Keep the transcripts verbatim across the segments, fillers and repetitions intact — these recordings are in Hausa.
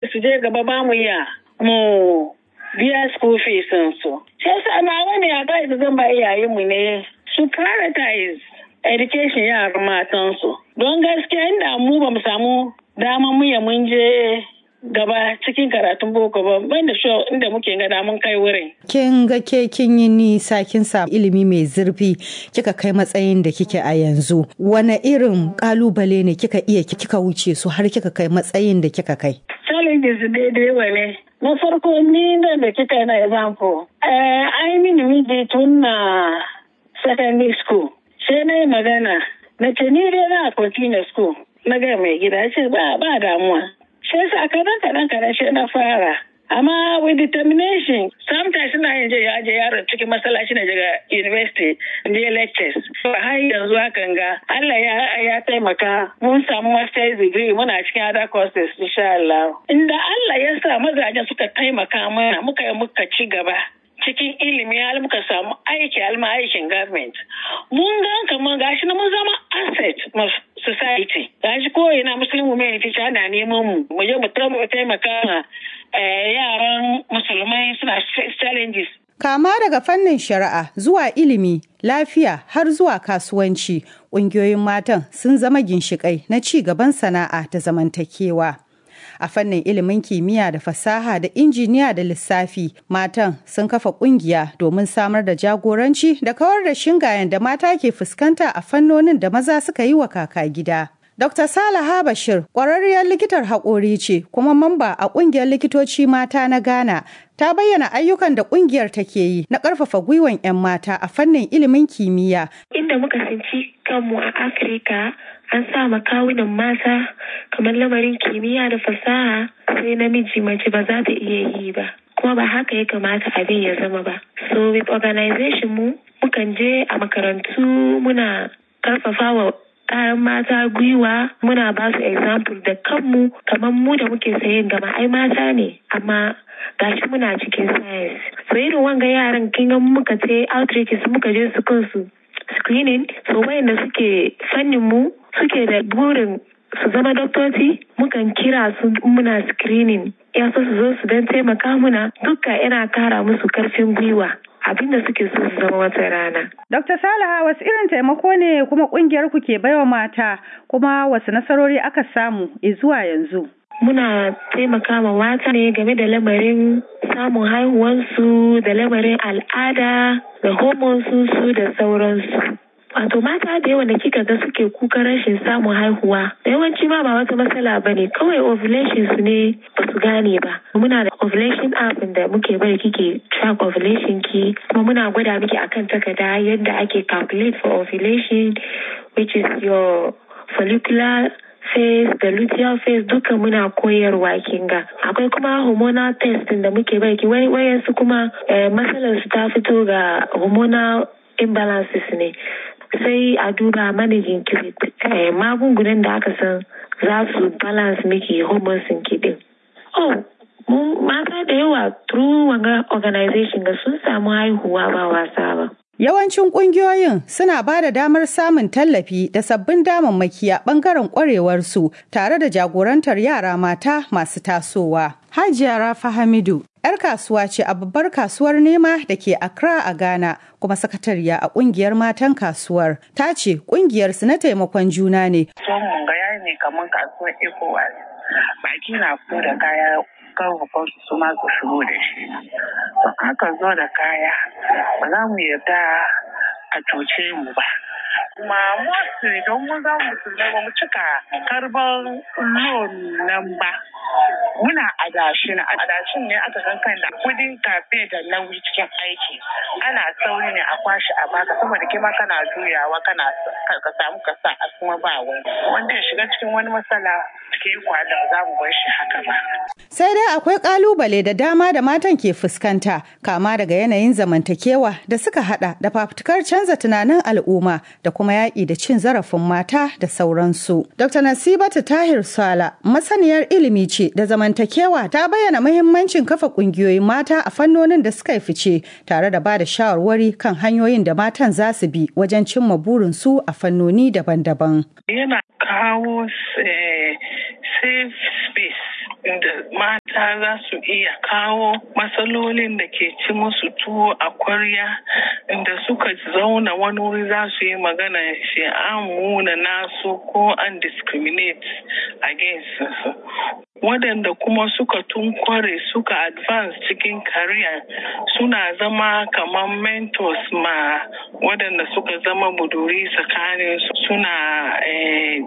su je gaba ba mu iya mu biya school fees su. Sai sa na wani a kai da zan ba iyayen mu ne su prioritize education yaran matan su. Don gaskiya inda mu ba mu samu dama mu ya mun je gaba cikin karatun boko ba ban da show inda muke gada mun kai wurin. Kin ga ke kin yi nisa kin samu ilimi mai zurfi kika kai matsayin da kike a yanzu. Wane irin kalubale ne kika iya kika wuce su har kika kai matsayin da kika kai? Challenges daidai wane. Na farko ni da kika na example. Eh ai mini miji tun na secondary school. Sai na yi magana na ce ni dai na continue school. Na ga mai gida ce ba ba damuwa. Sai sa kadan kadan kadan shi na fara. Amma with determination, sometimes ina yin je aje yaron cikin masallaci na daga university da lectures. Har yanzu hakan ga Allah ya ya taimaka mun samu master's degree muna cikin other courses insha Allah. Inda Allah ya sa mazajen suka taimaka mana muka yi muka ci gaba. Cikin ilimi har muka samu aiki alma aikin government. Mun gan kamar gashi na mun zama asset of society. Gashi ko ina Muslim women teacher ana neman mu mu je mu taimaka ma yaran musulmai suna challenges. Kama daga fannin shari'a zuwa ilimi, lafiya har zuwa kasuwanci, ƙungiyoyin matan sun zama ginshiƙai na ci gaban sana'a da zamantakewa. A fannin ilimin kimiyya da fasaha da injiniya da lissafi, matan sun kafa kungiya domin samar da jagoranci da kawar da shingayen da mata ke fuskanta a fannonin da maza suka yi wa kaka gida. Dokta Salaha Bashir, ƙwararriyar likitar haƙori ce kuma mamba a ƙungiyar likitoci mata na Ghana, ta bayyana ayyukan da ƙungiyar take yi na ƙarfafa gwiwan 'yan mata a fannin ilimin kimiyya. Inda muka tsinci kanmu a Afirka, an sa makawunan mata kamar lamarin kimiyya da fasaha sai namiji mace ba za ta iya yi ba. Kuma ba haka ya kamata abin ya zama ba. So with organization mu, mukan je a makarantu muna ƙarfafa wa ƙaran mata gwiwa muna ba su example da kanmu kamar mu da muke sayin gama ai mata ne amma gashi muna cikin science. So irin wanga yaran kin ga muka ce outreaches muka je su kansu screening so wayanda suke fannin mu suke da burin su zama doktoci mukan kira su muna screening ya so su zo su don taimaka muna duka yana kara musu karfin gwiwa abinda suke so su zama wata rana. Dokta Salaha, wasu irin taimako ne kuma kungiyar ku ke baiwa mata kuma wasu nasarori aka samu zuwa yanzu? Muna taimaka ma mata ne game da lamarin samun haihuwansu da lamarin al'ada da hormones su da sauransu. Wato mata da yawa da kika ga suke kukan rashin samun haihuwa da yawanci ma ba wata matsala ba ne kawai ovulation su ne ba su gane ba. Muna da ovulation app da muke bari kike track ovulation ki kuma muna gwada miki akan takarda yadda ake calculate for ovulation which is your follicular phase da luteal phase duka muna koyarwa kinga. Akwai kuma hormonal test da muke bari ki wayansu kuma matsalar su ta fito ga hormonal imbalances ne. Sai a duba managing ki magungunan da aka san za su balance miki hormones ki din. Oh, mata da yawa through wanga organization ga sun samu haihuwa ba wasa ba. Yawancin ƙungiyoyin suna ba da damar samun tallafi da sabbin damammaki a ɓangaren ƙwarewarsu tare da jagorantar yara mata masu tasowa. Hajiya Rafa Hamidu, 'yar kasuwa ce a babbar kasuwar Nema da ke Accra a Ghana kuma sakatariya a ƙungiyar matan kasuwar. Ta ce ƙungiyarsu na taimakon juna ne. Son mun ga yayi ne kamar kasuwar ECOWAS. Baki na fito da kaya kan su ma su shigo da shi. Don haka zo da kaya ba za mu yarda a cuce mu ba. Kuma mostly don mun za mu musulmai ba mu cika karban loan nan ba. Muna adashin adashin ne aka san kan da kudin kafe da nauyi cikin aiki ana sauri ne a kwashi a baka saboda kima kana juyawa kana ka samu ka sa a kuma ba wani wanda ya shiga cikin wani matsala cikin kwada za mu bar shi haka ba. Sai dai akwai kalubale da dama da matan ke fuskanta kama daga yanayin zamantakewa da suka hada da fafutukar canza tunanin al'umma da kuma yaƙi da cin zarafin mata da sauransu. Dokta Nasibatu Tahir Sala, masaniyar ilimi ce da zamantakewa, ta bayyana muhimmancin kafa ƙungiyoyin mata a fannonin da suka fice tare da ba da shawarwari kan hanyoyin da matan za su bi wajen cimma burinsu a fannoni daban-daban. Yana kawo safe space inda mata ta za su iya kawo matsalolin da ke ci musu tuwo a kwarya, inda suka zauna wani wuri za su yi magana shi an muna nasu ko an discriminate against su. Waɗanda kuma suka tunkware suka advance cikin career suna zama kamar mentors ma waɗanda suka zama buduri tsakanin su, suna eh,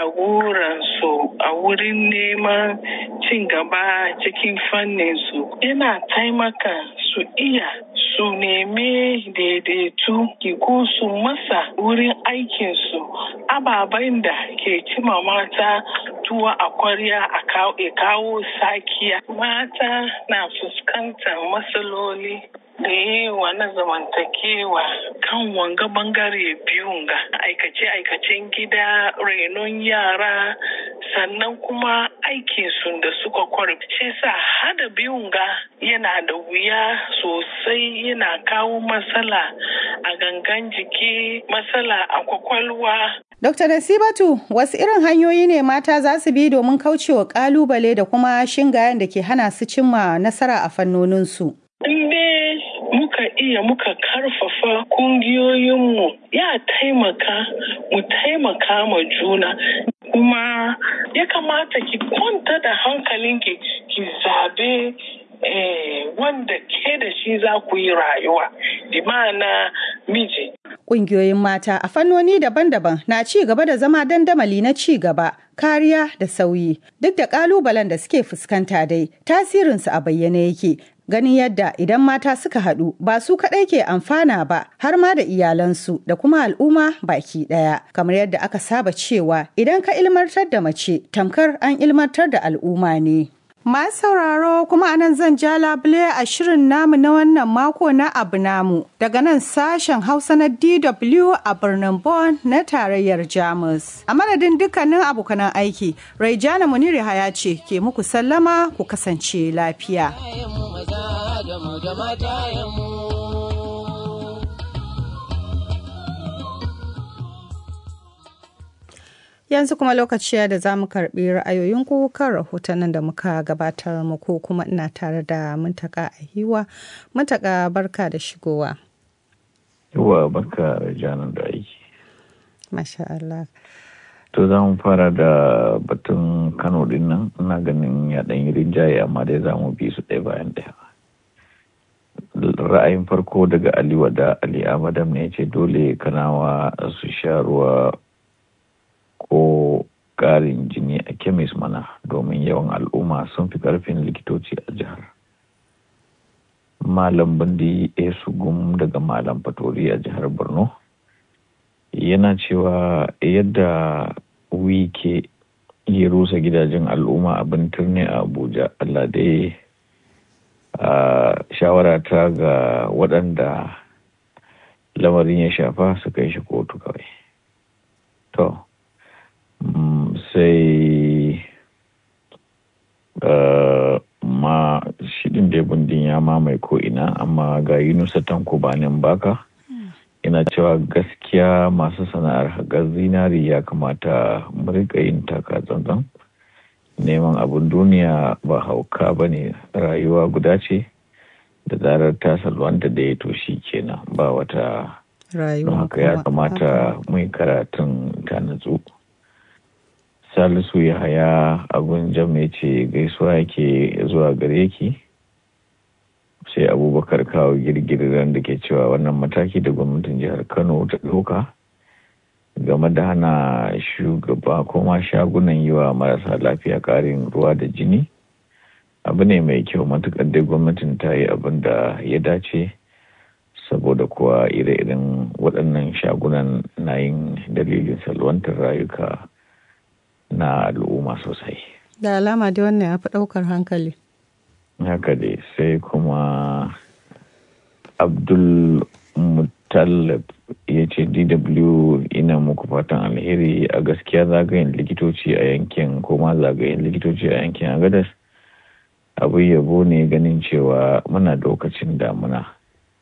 jagoransu a wurin neman cin gaba cikin fannin su. Yana taimaka su iya su neme daidaitu ko su masa wurin aikinsu ababen da ke cima mata tuwa a kwarya a kawo sakiya. Mata na fuskantar matsaloli da yawa na zamantakewa kan wanga bangare biyun ga aikace-aikacen gida, renon yara, sannan kuma aikinsu da suka kwarce sa hada biyun ga yana da wuya sosai, yana kawo matsala a gangan jiki, matsala a kwakwalwa. Dokta Nasibatu, wasu irin hanyoyi ne mata za su bi domin kaucewa kalubale da kuma shingayen da ke hana su cimma nasara a fannoninsu? Inde muka iya muka karfafa kungiyoyinmu ya taimaka mu taimaka ma juna, kuma ya kamata ki kwanta da hankalinki ki zabe eh, wanda ke da shi za ku yi rayuwa, bi ma'ana miji. Ƙungiyoyin mata a fannoni daban-daban na ci gaba da zama dandamali na ci gaba, kariya da sauyi. Duk da ƙalubalen da suke fuskanta dai, tasirinsu a bayyane yake. Ganin yadda idan mata suka haɗu ba su kaɗai ke amfana ba, har ma da iyalansu da kuma al'umma baki ɗaya. Kamar yadda aka saba cewa idan ka ilmantar da mace tamkar an ilmantar da al'umma ne. Masu sauraro, kuma anan zan ja labule a shirin namu na wannan mako na abu namu daga nan sashen Hausa na D W a birnin Bonn na tarayyar Jamus. A madadin dukkanin abokanan aiki, Raijana Muniri Haya ce ke muku sallama, ku kasance lafiya. Yanzu kuma lokaci da za mu karɓi ra'ayoyinku kan rahotannin da muka gabatar muku, kuma ina tare da Muntaka Ahiwa. Muntaka, barka da shigowa. Yawa, barka da janar da aiki. Masha Allah. To za mu fara da batun Kano din nan, ina ganin ya ɗan yi rinjaye amma dai za mu bi su ɗaya bayan ɗaya. Ra'ayin farko daga Ali Wada Ali Amadam ne ce dole Kanawa su sha ruwa ko ƙarin jini a kemis mana, domin yawan al'umma sun fi ƙarfin likitoci a jihar. Malam Bandi Esugum daga Malam Fatori a jihar Borno yana cewa yadda wike ya rusa gidajen al'umma a Bintirne a Abuja, Allah dai a shawara ta ga waɗanda lamarin ya shafa su kai shi kotu kawai. To sai ma shidin da bundin ya mamaye ko'ina, amma ga Yunusa Tanko Banin Baka ina cewa gaskiya masu sana'ar haƙar zinari ya kamata mu riƙa yin taka tsantsan. Neman abin duniya ba hauka ba ne, rayuwa guda ce, da zarar ta salwanta da ya toshi kenan ba wata rayuwa. Haka ya kamata mu yi karatun ta natsu. Salisu Yahaya abun jame ce gaisuwa yake zuwa gare ki. Sai Abubakar Kawo Girgiriran da ke cewa wannan mataki da gwamnatin jihar Kano ta ɗauka game da hana shugaba ko ma shagunan yi wa marasa lafiya ƙarin ruwa da jini abu ne mai kyau, matuƙar dai gwamnatin ta yi abin da ya dace, saboda kuwa ire-iren waɗannan shagunan na yin dalilin salwantar rayuka na al'umma sosai. Da alama dai wannan ya fi ɗaukar hankali. Haka dai. Sai kuma Abdul Mutallab ya ce D W ina muku fatan alheri. A gaskiya zagayen likitoci a yankin kuma zagayen likitoci a yankin Agadas abu yabo ne, ganin cewa muna lokacin damuna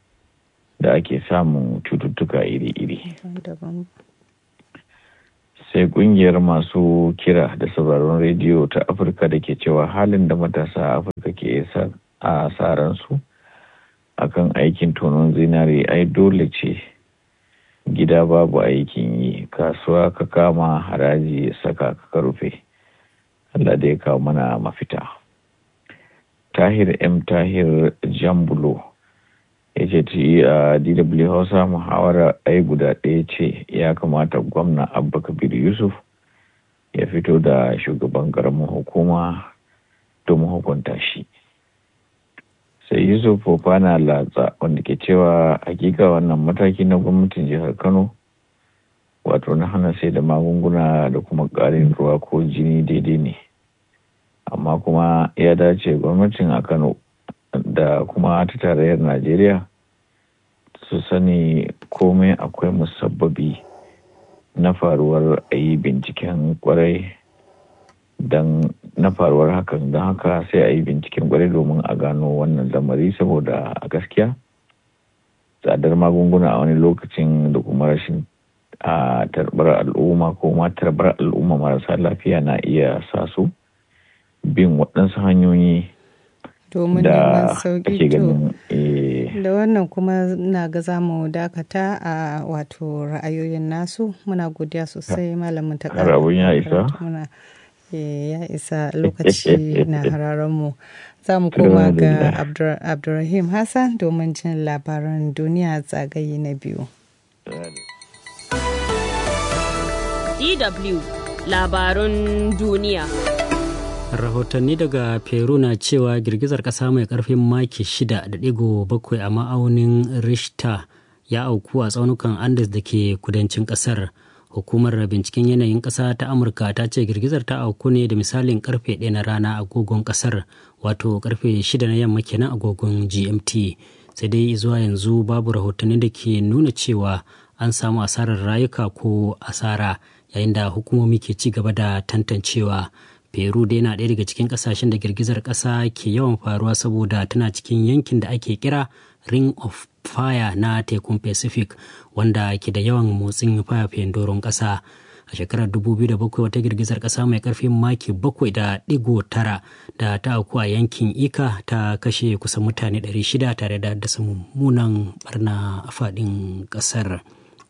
da ake samun cututtuka iri-iri. sai kungiyar masu kira da sauraron rediyo ta Afirka da ke cewa halin da matasa a Afirka ke a saransu akan aikin tonon zinare ai dole ce, gida babu aikin yi, kasuwa ka kama, haraji ya saka ka rufe. Allah da ya kawo mana mafita. Tahir M. Tahir Jambulo ya ce a D W Hausa muhawara ai guda ɗaya ce, ya kamata gwamna Abba Kabir Yusuf ya fito da shugaban ƙaramin hukuma domin hukunta shi. Sai Yusuf Fofana Latsa wanda ke cewa hakika wannan mataki na gwamnatin jihar Kano wato na hana sai da magunguna da kuma ƙarin ruwa ko jini daidai ne, amma kuma ya dace gwamnatin a Kano da kuma ta tarayyar Najeriya su sani komai akwai musabbabi na faruwar a yi binciken kwarai don na faruwar hakan, don haka sai a yi binciken kwarai domin a gano wannan lamari, saboda a gaskiya tsadar magunguna a wani lokacin da kuma rashin a tarbar al'umma ko ma tarbar al'umma marasa lafiya na iya sa su bin waɗansu hanyoyi domin neman sauƙi. To da wannan kuma na ga za mu dakata a wato ra'ayoyin nasu. Muna godiya sosai malamin ta ƙara. Harabun ya isa? Ya isa, lokaci na hararen mu. Za mu koma ga Abdurrahim Hassan domin jin labaran duniya zagaye na biyu. D W labarun duniya. Rahotanni daga Peru na cewa girgizar ƙasa mai ƙarfin maki shida da ɗigo bakwai a ma'aunin Richter ya auku a tsaunukan Andes da ke kudancin ƙasar. Hukumar binciken yanayin ƙasa ta Amurka ta ce girgizar ta auku ne da misalin karfe ɗaya na rana agogon ƙasar, wato karfe shida na yamma kenan agogon G M T. Sai dai zuwa yanzu babu rahotanni da ke nuna cewa an samu asarar rayuka ko asara, yayin da hukumomi ke ci gaba da tantancewa. Peru dai na ɗaya daga cikin ƙasashen da girgizar ƙasa ke yawan faruwa saboda tana cikin yankin da ake kira Ring of Fire na tekun Pacific, wanda ke da yawan motsin fayafayen doron ƙasa. A shekarar dubu biyu da bakwai wata girgizar ƙasa mai ƙarfin maki bakwai da ɗigo tara da ta auku a yankin Ika ta kashe kusan mutane ɗari shida tare da haddasa mummunan barna a faɗin ƙasar.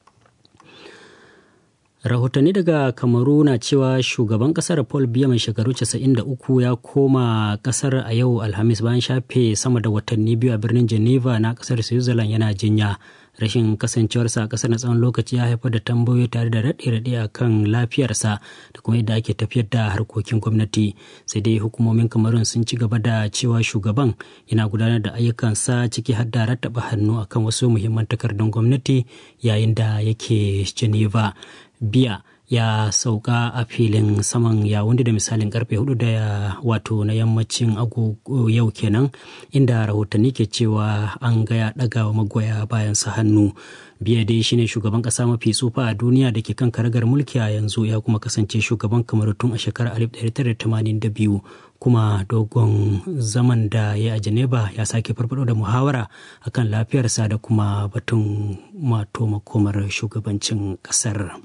Rahotanni daga Kamaru na cewa shugaban kasar Paul Biya mai shekaru casa'in da uku ya koma kasar a yau Alhamis bayan shafe sama da watanni biyu a birnin Geneva na kasar Switzerland yana jinya. Rashin kasancewarsa a kasar na tsawon lokaci ya haifar da tambayoyi tare da raɗe-raɗe a kan lafiyarsa da kuma yadda ake tafiyar da harkokin gwamnati. Sai dai hukumomin Kamarun sun ci gaba da cewa shugaban yana gudanar da ayyukansa ciki har da rattaba hannu akan wasu muhimman takardun gwamnati yayin da yake Geneva. Biya ya sauka a filin saman Yawunde da misalin karfe hudu da wato na yammacin agogo yau kenan, inda rahotanni ke cewa an ga ya daga wa magoya bayan sa hannu. Biya dai shine shugaban kasa mafi tsufa a duniya da ke kan karagar mulki a yanzu, ya kuma kasance shugaban Kamaru tun a shekarar alif ɗari tara da tamanin da biyu, kuma dogon zaman da ya a Geneva ya sake farfado da muhawara akan lafiyarsa da kuma batun mato makomar shugabancin kasar.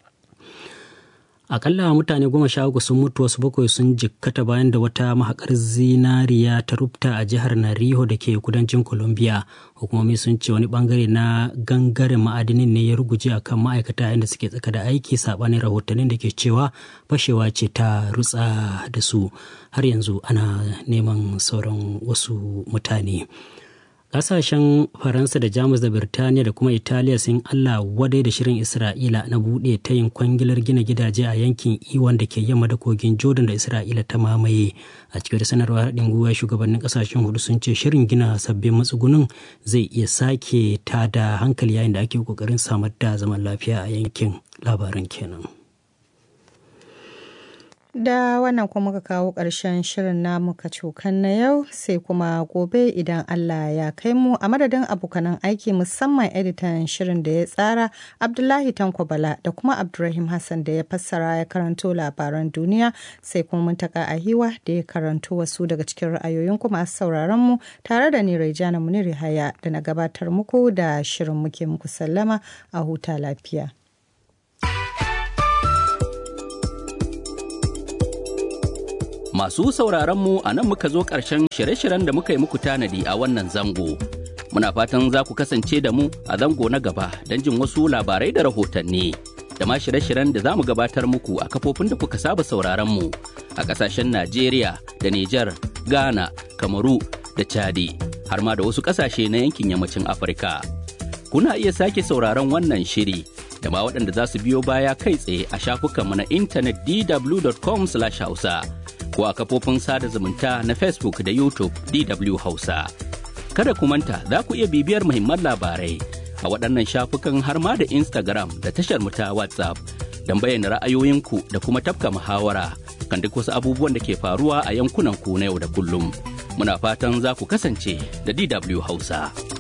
Akalla mutane goma sha uku sun mutu, wasu bakwai sun jikkata bayan da wata mahakar zinariya ta rubta a jihar Nariho da ke kudancin Colombia. Hukumomi sun ce wani bangare na gangaren ma'adinin ne ya ruguje akan ma'aikata inda suke tsaka da aiki, sabanin rahotannin da ke cewa fashewa ce ta rutsa da su. Har yanzu ana neman sauran wasu mutane. Ƙasashen Faransa da Jamus da Birtaniya da kuma Italiya sun Allah wadai da shirin Isra'ila na buɗe ta yin kwangilar gina gidaje a yankin Iwan da ke yamma da kogin Jordan da Isra'ila ta mamaye. A cikin sanarwar haɗin gwiwa, shugabannin ƙasashen hudu sun ce shirin gina sabbin matsugunin zai iya sake tada hankali yayin da ake ƙoƙarin samar da zaman lafiya a yankin. Labaran kenan. Da wannan kuma muka kawo ƙarshen shirin namu kacokan na yau, sai kuma gobe idan Allah ya kai mu. A madadin abokanan aiki musamman editan shirin da ya tsara Abdullahi Tanko Bala da kuma Abdurrahim Hassan da ya fassara ya karanto labaran duniya, sai kuma Muntaka Ahiwa da ya karanto wasu daga cikin ra'ayoyin kuma sauraron mu, tare da ni Raijana Muniri Haya da na gabatar muku da shirin muke muku sallama a huta lafiya. Masu sauraron mu a nan muka zo ƙarshen shirye-shiryen da muka yi muku tanadi a wannan zango. Muna fatan za ku kasance da mu a zango na gaba don jin wasu labarai da rahotanni. Da ma shirye-shiryen da za mu gabatar muku a kafofin da kuka saba sauraron mu a ƙasashen Najeriya da Nijar, Ghana, Kamaru da Chadi, har ma da wasu ƙasashe na yankin yammacin Afirka. Kuna iya sake sauraron wannan shiri da ma waɗanda za su biyo baya kai tsaye a shafukanmu na intanet d w dot com slash hausa ko a kafofin sada zumunta na Facebook da YouTube D W Hausa. Kada ku manta za ku iya bibiyar muhimman labarai a waɗannan shafukan har ma da Instagram da tashar mu ta WhatsApp don bayyana ra'ayoyinku da kuma tafka muhawara kan duk wasu abubuwan da ke faruwa a yankunan ku na yau da kullum. Muna fatan za ku kasance da D W Hausa.